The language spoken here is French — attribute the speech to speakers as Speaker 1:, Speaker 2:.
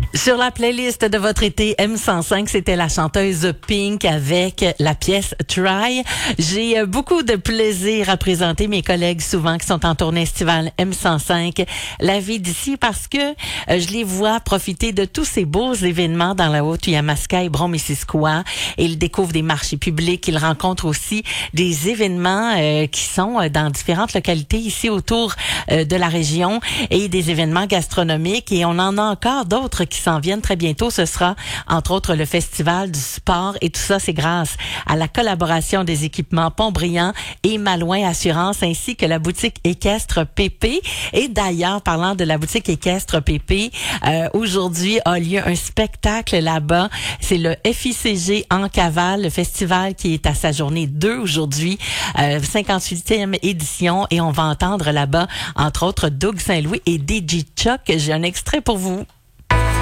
Speaker 1: Sur la playlist de votre été M105, c'était la chanteuse Pink avec la pièce Try. J'ai beaucoup de plaisir à présenter mes collègues souvent qui sont en tournée estivale M105 La vie d'ici parce que je les vois profiter de tous ces beaux événements dans la Haute-Yamaska et Brome-Missisquoi. Et ils découvrent des marchés publics. Ils rencontrent aussi des événements qui sont dans différentes localités ici autour de la région et des événements gastronomiques. Et on en a encore d'autres qui s'en viennent très bientôt. Ce sera, entre autres, le Festival du sport. Et tout ça, c'est grâce à la collaboration des équipements Pont-Brillant et Malouin Assurance, ainsi que la boutique équestre PP. Et d'ailleurs, parlant de la boutique équestre PP, aujourd'hui a lieu un spectacle là-bas. C'est le FICG en cavale, le festival qui est à sa journée 2 aujourd'hui, 58e édition. Et on va entendre là-bas, entre autres, Doug Saint-Louis et DJ Chuck. J'ai un extrait pour vous.